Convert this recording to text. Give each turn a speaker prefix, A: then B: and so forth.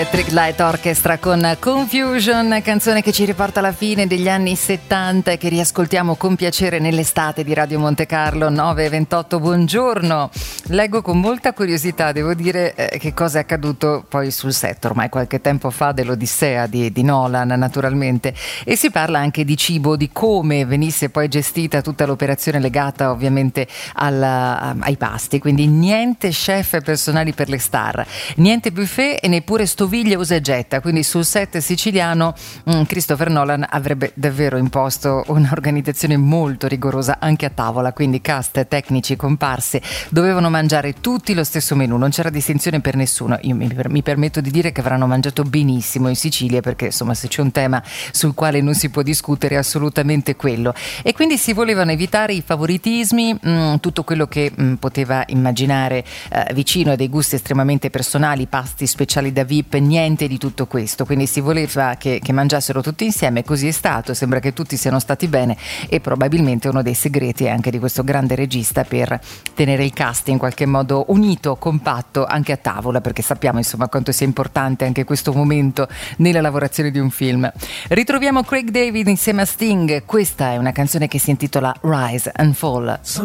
A: Electric Light Orchestra con Confusion, canzone che ci riporta alla fine degli anni 70 e che riascoltiamo con piacere nell'estate di Radio Monte Carlo. 9:28, buongiorno. Leggo con molta curiosità, devo dire, che cosa è accaduto poi sul set ormai qualche tempo fa dell'Odissea di Nolan, naturalmente, e si parla anche di cibo, di come venisse poi gestita tutta l'operazione legata ovviamente ai pasti, quindi niente chef personali per le star, niente buffet e neppure stoviglie usa e getta, quindi sul set siciliano Christopher Nolan avrebbe davvero imposto un'organizzazione molto rigorosa anche a tavola, quindi cast, tecnici, comparse dovevano mangiare tutti lo stesso menù, non c'era distinzione per nessuno. Io mi permetto di dire che avranno mangiato benissimo in Sicilia, perché insomma se c'è un tema sul quale non si può discutere è assolutamente quello, e quindi si volevano evitare i favoritismi, tutto quello che poteva immaginare vicino a dei gusti estremamente personali, pasti speciali da VIP, niente di tutto questo, quindi si voleva che mangiassero tutti insieme, così è stato, sembra che tutti siano stati bene e probabilmente uno dei segreti anche di questo grande regista per tenere il cast in qualche modo unito, compatto anche a tavola, perché sappiamo insomma quanto sia importante anche questo momento nella lavorazione di un film. Ritroviamo Craig David insieme a Sting, questa è una canzone che si intitola Rise and Fall.